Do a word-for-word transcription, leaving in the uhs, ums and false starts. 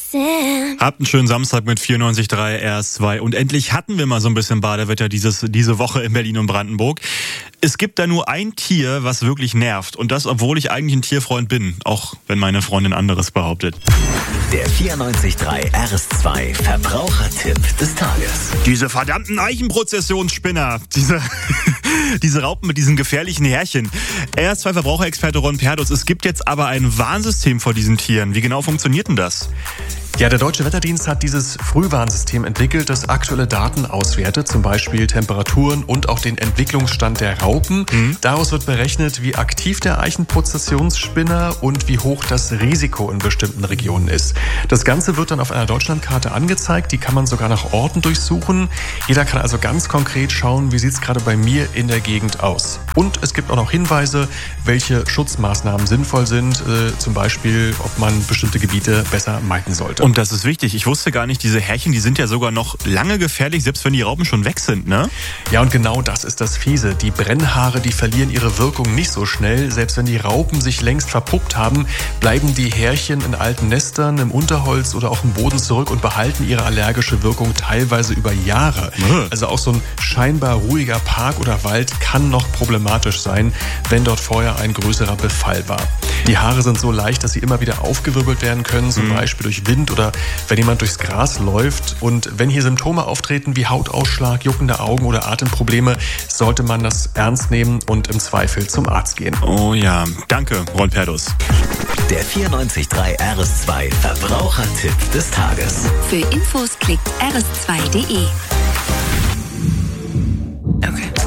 Habt einen schönen Samstag mit vierundneunzig Komma drei R S zwei. Und endlich hatten wir mal so ein bisschen Badewetter dieses, diese Woche in Berlin und Brandenburg. Es gibt da nur ein Tier, was wirklich nervt. Und das, obwohl ich eigentlich ein Tierfreund bin. Auch wenn meine Freundin anderes behauptet. Der vierundneunzig Komma drei R S zwei Verbrauchertipp des Tages. Diese verdammten Eichenprozessionsspinner. Diese, diese Raupen mit diesen gefährlichen Härchen. R S zwei Verbraucherexperte Ron Perdus. Es gibt jetzt aber ein Warnsystem vor diesen Tieren. Wie genau funktioniert denn das? Ja, der Deutsche Wetterdienst hat dieses Frühwarnsystem entwickelt, das aktuelle Daten auswertet, zum Beispiel Temperaturen und auch den Entwicklungsstand der Raupen. Mhm. Daraus wird berechnet, wie aktiv der Eichenprozessionsspinner und wie hoch das Risiko in bestimmten Regionen ist. Das Ganze wird dann auf einer Deutschlandkarte angezeigt, die kann man sogar nach Orten durchsuchen. Jeder kann also ganz konkret schauen, wie sieht es gerade bei mir in der Gegend aus. Und es gibt auch noch Hinweise, welche Schutzmaßnahmen sinnvoll sind, äh, zum Beispiel, ob man bestimmte Gebiete besser meiden sollte. Und das ist wichtig. Ich wusste gar nicht, diese Härchen, die sind ja sogar noch lange gefährlich, selbst wenn die Raupen schon weg sind, ne? Ja, und genau das ist das Fiese. Die Brennhaare, die verlieren ihre Wirkung nicht so schnell. Selbst wenn die Raupen sich längst verpuppt haben, bleiben die Härchen in alten Nestern, im Unterholz oder auch im Boden zurück und behalten ihre allergische Wirkung teilweise über Jahre. Mhm. Also auch so ein scheinbar ruhiger Park oder Wald kann noch problematisch sein, wenn dort vorher ein größerer Befall war. Die Haare sind so leicht, dass sie immer wieder aufgewirbelt werden können, zum mhm. Beispiel durch Wind oder wenn jemand durchs Gras läuft. Und wenn hier Symptome auftreten wie Hautausschlag, juckende Augen oder Atemprobleme, sollte man das ernst nehmen und im Zweifel zum Arzt gehen. Oh ja, danke, Ron Perdus. Der vierundneunzig Komma drei R S zwei Verbrauchertipp des Tages. Für Infos klickt r s zwei punkt d e. Okay.